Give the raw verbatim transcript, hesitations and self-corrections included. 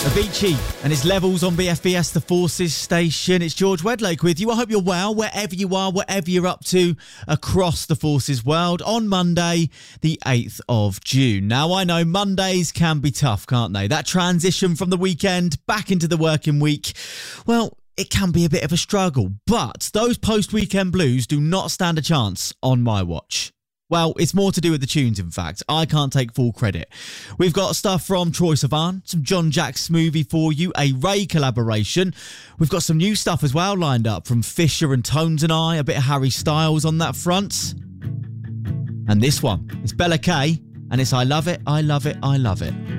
Avicii and his Levels on B F B S, the Forces station. It's George Wedlake with you. I hope you're well, wherever you are, whatever you're up to across the Forces world on Monday, the eighth of June. Now, I know Mondays can be tough, can't they? That transition from the weekend back into the working week, well, it can be a bit of a struggle. But those post-weekend blues do not stand a chance on my watch. Well, it's more to do with the tunes, in fact. I can't take full credit. We've got stuff from Troye Sivan, some John Jack Smoothie for you, a Ray collaboration. We've got some new stuff as well lined up from Fisher and Tones and I, a bit of Harry Styles on that front. And this one, it's Bella K, and it's I Love It, I Love It, I Love It.